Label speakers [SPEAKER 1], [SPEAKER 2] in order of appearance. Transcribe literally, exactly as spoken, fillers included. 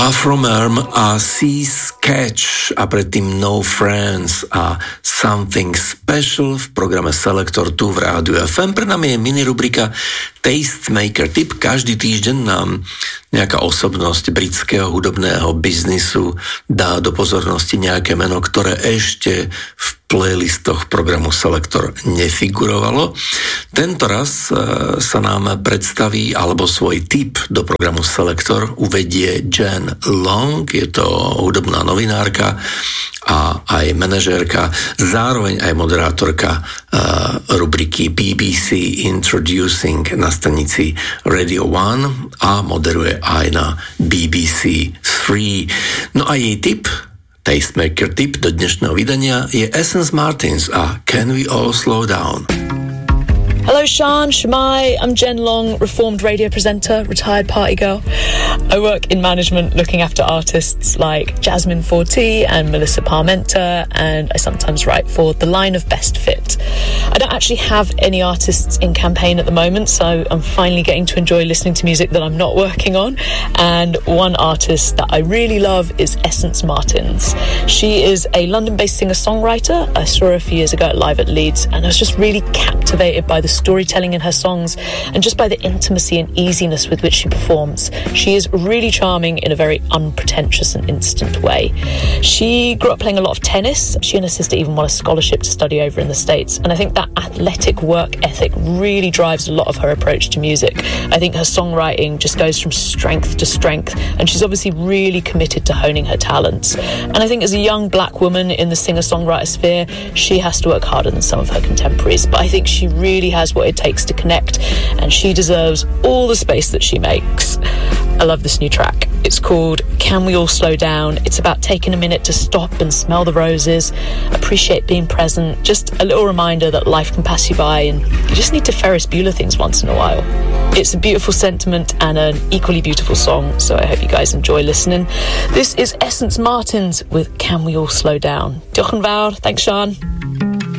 [SPEAKER 1] Afromerm a Sea Sketch a predtým No Friends a Something Special v programe Selektor tu v Rádiu ef em. Pre nami je mini rubrika Tastemaker Tip. Každý týždeň nám nejaká osobnosť britského hudobného biznisu dá do pozornosti nejaké meno, ktoré ešte v playlistoch programu Selektor nefigurovalo. Tento raz sa nám predstaví, alebo svoj tip do programu Selektor uvedie Jen Long. Je to hudobná novinárka a aj manažérka, zároveň aj moderátorka uh, rubriky bé bé cé Introducing na stanici Radio One a moderuje aj na bé bé cé tri. No a jej tip, Tastemaker tip do dnešného vydania je Essence Martins a Can We All Slow Down?
[SPEAKER 2] Hello Sean, Shemai, I'm Jen Long, reformed radio presenter, retired party girl. I work in management looking after artists like Jasmine Forti and Melissa Parmenter, and I sometimes write for The Line of Best Fit. I don't actually have any artists in campaign at the moment, so I'm finally getting to enjoy listening to music that I'm not working on, and one artist that I really love is Essence Martins. She is a London-based singer-songwriter. I saw her a few years ago at Live at Leeds, and I was just really captivated by the storytelling in her songs and just by the intimacy and easiness with which she performs. She is really charming in a very unpretentious and instant way. She grew up playing a lot of tennis. She and her sister even won a scholarship to study over in the States, and I think that athletic work ethic really drives a lot of her approach to music. I think her songwriting just goes from strength to strength, and she's obviously really committed to honing her talents. And I think as a young black woman in the singer-songwriter sphere, she has to work harder than some of her contemporaries, but I think she really has what it takes to connect, and she deserves all the space that she makes. I love this new track. It's called Can We All Slow Down? It's about taking a minute to stop and smell the roses, appreciate being present, just a little reminder that life can pass you by and you just need to Ferris Bueller things once in a while. It's a beautiful sentiment and an equally beautiful song, so I hope you guys enjoy listening. This is Essence Martins with Can We All Slow Down? Diolch yn fawr. Thanks, Sean.